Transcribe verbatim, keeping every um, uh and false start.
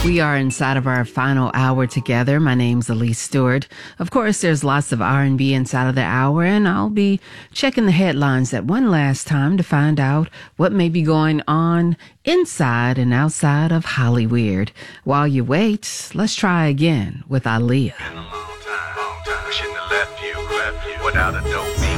We are inside of our final hour together. My name's Elise Stewart. Of course, there's lots of R and B inside of the hour, and I'll be checking the headlines at one last time to find out what may be going on inside and outside of Hollyweird. While you wait, let's try again with Aaliyah. Been a long time, long time. Shouldn't have left you, left you without a dope.